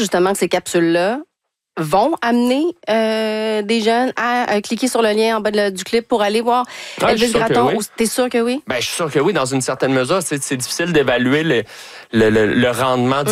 justement que ces capsules-là vont amener des jeunes à cliquer sur le lien en bas du clip pour aller voir Elvis Gratton? Oui. T'es sûr que oui? Ben, je suis sûr que oui, dans une certaine mesure. C'est difficile d'évaluer le rendement du